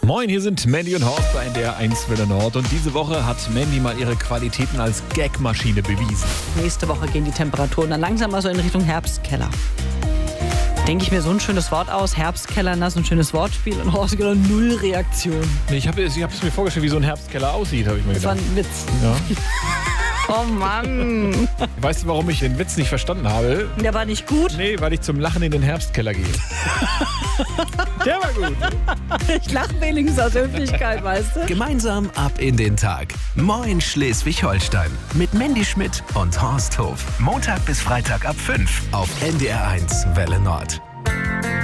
Moin, hier sind Mandy und Horst bei NDR 1 Welle Nord. Und diese Woche hat Mandy mal ihre Qualitäten als Gagmaschine bewiesen. Nächste Woche gehen die Temperaturen dann langsam mal so in Richtung Herbstkeller. Denke ich mir so ein schönes Wort aus, Herbstkeller, das ist ein schönes Wortspiel und Horst genau null Reaktion. Nee, ich hab es mir vorgestellt, wie so ein Herbstkeller aussieht, habe ich mir Das war gedacht. ein Witz. Ja. Oh Mann. Weißt du, warum ich den Witz nicht verstanden habe? Der war nicht gut. Nee, weil ich zum Lachen in den Herbstkeller gehe. Der war gut. Ich lache wenigstens aus Höflichkeit, weißt du? Gemeinsam ab in den Tag. Moin Schleswig-Holstein. Mit Mandy Schmidt und Horst Hof. Montag bis Freitag ab 5 auf NDR 1 Welle Nord.